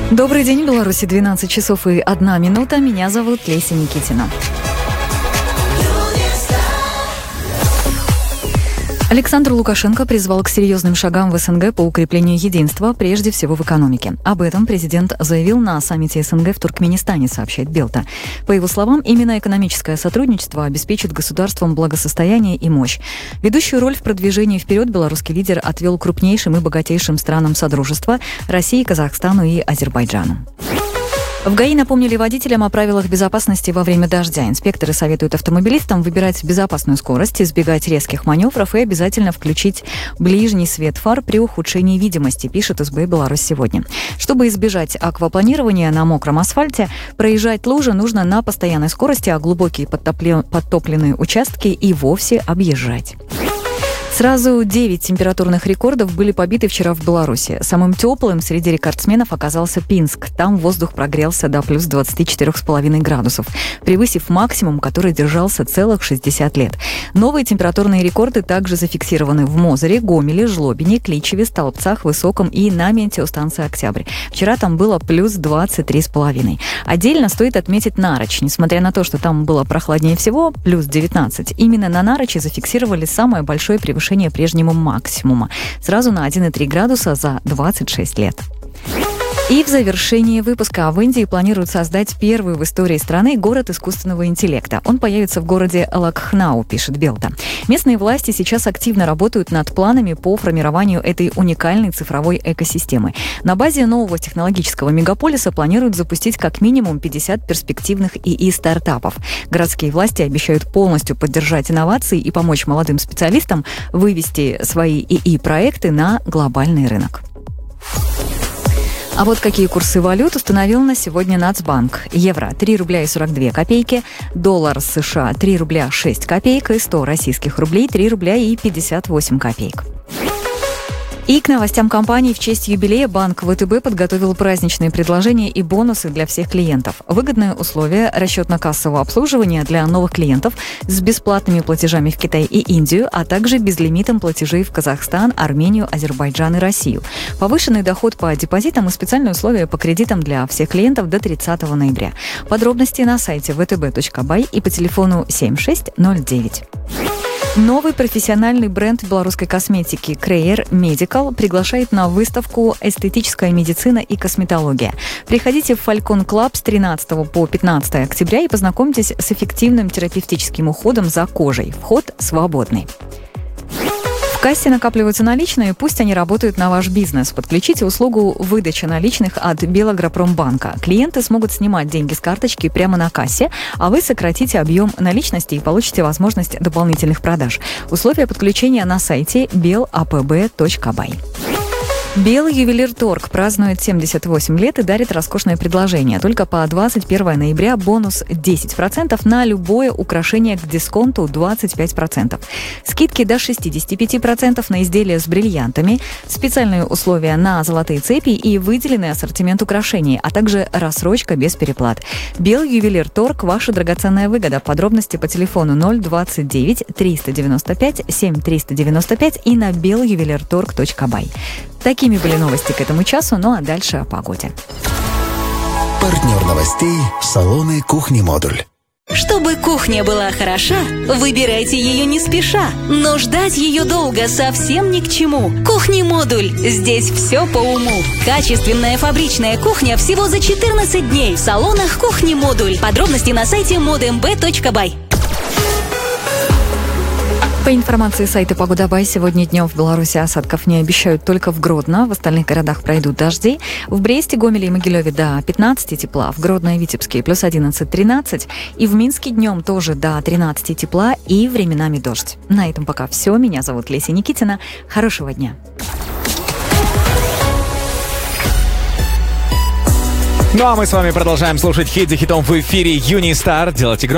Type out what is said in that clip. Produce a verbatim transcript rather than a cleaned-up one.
Добрый день, Беларуси, двенадцать часов и одна минута. Меня зовут Леся Никитина. Александр Лукашенко призвал к серьезным шагам в СНГ по укреплению единства, прежде всего в экономике. Об этом президент заявил на саммите СНГ в Туркменистане, сообщает Белта. По его словам, именно экономическое сотрудничество обеспечит государствам благосостояние и мощь. Ведущую роль в продвижении вперед белорусский лидер отвел крупнейшим и богатейшим странам Содружества – России, Казахстану и Азербайджану. В ГАИ напомнили водителям о правилах безопасности во время дождя. Инспекторы советуют автомобилистам выбирать безопасную скорость, избегать резких маневров и обязательно включить ближний свет фар при ухудшении видимости, пишет СБ «Беларусь сегодня». Чтобы избежать аквапланирования на мокром асфальте, проезжать лужи нужно на постоянной скорости, а глубокие подтопле... подтопленные участки и вовсе объезжать. Сразу девять температурных рекордов были побиты вчера в Беларуси. Самым теплым среди рекордсменов оказался Пинск. Там воздух прогрелся до плюс двадцати четырёх с половиной градусов, превысив максимум, который держался целых шестьдесят лет. Новые температурные рекорды также зафиксированы в Мозыре, Гомеле, Жлобине, Кличеве, Столбцах, Высоком и на метеостанции «Октябрь». Вчера там было плюс двадцать три с половиной. Отдельно стоит отметить Нарочь. Несмотря на то, что там было прохладнее всего, плюс девятнадцать, именно на Нарочи зафиксировали самое большое превышение прежнему максимума, сразу на один и три градуса за двадцать шесть лет. И в завершении выпуска в Индии планируют создать первый в истории страны город искусственного интеллекта. Он появится в городе Лакхнау, пишет Белта. Местные власти сейчас активно работают над планами по формированию этой уникальной цифровой экосистемы. На базе нового технологического мегаполиса планируют запустить как минимум пятьдесят перспективных ИИ-стартапов. Городские власти обещают полностью поддержать инновации и помочь молодым специалистам вывести свои ИИ-проекты на глобальный рынок. А вот какие курсы валют установил на сегодня Нацбанк. Евро – три рубля и сорок две копейки, доллар США – три рубля шесть копеек и сто российских рублей – три рубля и пятьдесят восемь копеек. И к новостям компании в честь юбилея банк ВТБ подготовил праздничные предложения и бонусы для всех клиентов. Выгодные условия расчетно-кассового обслуживания для новых клиентов с бесплатными платежами в Китай и Индию, а также безлимитом платежей в Казахстан, Армению, Азербайджан и Россию. Повышенный доход по депозитам и специальные условия по кредитам для всех клиентов до тридцатого ноября. Подробности на сайте вэ тэ бэ точка бай и по телефону семь шесть ноль девять. Новый профессиональный бренд белорусской косметики Креер Медикал приглашает на выставку «Эстетическая медицина и косметология». Приходите в Фалькон Клаб с тринадцатого по пятнадцатое октября и познакомьтесь с эффективным терапевтическим уходом за кожей. Вход свободный. В кассе накапливаются наличные, пусть они работают на ваш бизнес. Подключите услугу выдачи наличных от Белагропромбанка. Клиенты смогут снимать деньги с карточки прямо на кассе, а вы сократите объем наличности и получите возможность дополнительных продаж. Условия подключения на сайте бел а пэ бэ точка бай. Белый ювелир-торг празднует семьдесят восемь лет и дарит роскошное предложение. Только по двадцать первого ноября бонус десять процентов на любое украшение к дисконту двадцать пять процентов. Скидки до шестьдесят пять процентов на изделия с бриллиантами, специальные условия на золотые цепи и выделенный ассортимент украшений, а также рассрочка без переплат. Белый ювелир-торг – ваша драгоценная выгода. Подробности по телефону ноль двадцать девять триста девяносто пять семь триста девяносто пять и на бел ювелир торг точка бай. Такими были новости к этому часу, ну а дальше о погоде. Партнер новостей – салоны «Кухни-модуль». Чтобы кухня была хороша, выбирайте ее не спеша. Но ждать ее долго совсем ни к чему. «Кухни-модуль». Здесь все по уму. Качественная фабричная кухня всего за четырнадцать дней в салонах «Кухни-модуль». Подробности на сайте модмб точка бай. По информации сайта «Погода.бай», сегодня днем в Беларуси осадков не обещают только в Гродно. В остальных городах пройдут дожди. В Бресте, Гомеле и Могилеве до пятнадцати тепла. В Гродно и Витебске плюс одиннадцать-тринадцать. И в Минске днем тоже до тринадцати тепла и временами дождь. На этом пока все. Меня зовут Леся Никитина. Хорошего дня. Ну а мы с вами продолжаем слушать хит за хитом в эфире Юнистар. Делать игру.